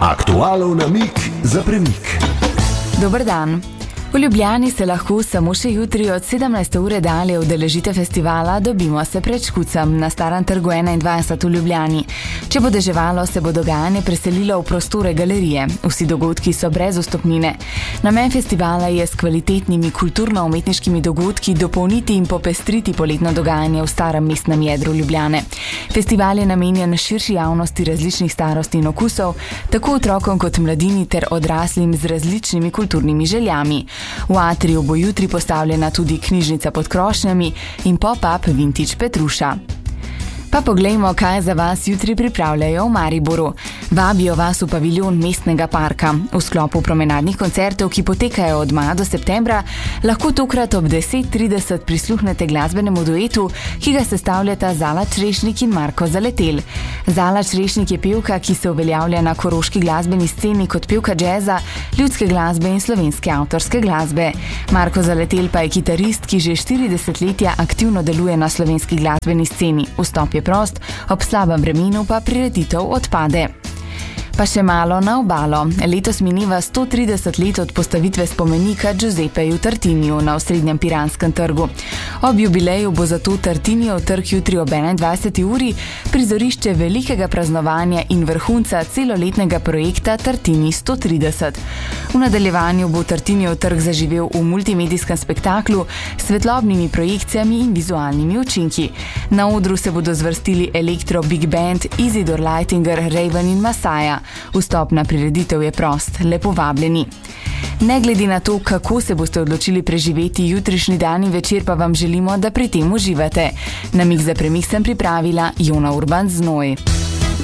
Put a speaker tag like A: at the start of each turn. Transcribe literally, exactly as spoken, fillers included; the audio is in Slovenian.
A: Aktualov namig za premik.
B: Dober dan. V Ljubljani se lahko samo še jutri od sedemnajste ure dalje udeležite festivala Dobimo se pred Škucem na Starem trgu enaindvajset v Ljubljani. Če bo deževalo, se bo dogajanje preselilo v prostore galerije. Vsi dogodki so brez vstopnine. Namen festivala je s kvalitetnimi kulturno-umetniškimi dogodki dopolniti in popestriti poletno dogajanje v starem mestnem jedru Ljubljane. Festival je namenjen širši javnosti različnih starosti in okusov, tako otrokom kot mladini ter odraslim z različnimi kulturnimi željami. V atriju bo jutri postavljena tudi knjižnica pod krošnjami in pop-up Vintage Petruša. Pa poglejmo, kaj za vas jutri pripravljajo v Mariboru. Vabijo vas v paviljon mestnega parka. V sklopu promenadnih koncertov, ki potekajo od maja do septembra, lahko tokrat ob deset trideset prisluhnete glasbenemu duetu, ki ga sestavljata Zala Črešnik in Marko Zaletel. Zala Črešnik je pevka, ki se uveljavlja na koroški glasbeni sceni kot pevka džeza, ljudske glasbe in slovenske avtorske glasbe. Marko Zaletel pa je kitarist, ki že štiri desetletja aktivno deluje na slovenski glasbeni sceni. Vstop je prost, ob slabem vremenu pa prireditev odpade. Pa še malo na obalo. Letos mineva sto trideset let od postavitve spomenika Giuseppeju Tartiniju na osrednjem Piranskem trgu. Ob jubileju bo zato Tartinijev trg jutri ob enaindvajseti uri prizorišče velikega praznovanja in vrhunca celoletnega projekta Tartini sto trideset. V nadaljevanju bo Tartinijev trg zaživel v multimedijskem spektaklu s svetlobnimi projekcijami in vizualnimi učinki. Na odru se bodo zvrstili Elektro Big Band, Isidor Leitinger, Raven in Masaja. Vstop na prireditev je prost, lepo vabljeni. Ne glede na to, kako se boste odločili preživeti jutrišnji dan in večer, pa vam želimo, da pri tem uživate. Namig za premik sem pripravila Jona Urban Znoj.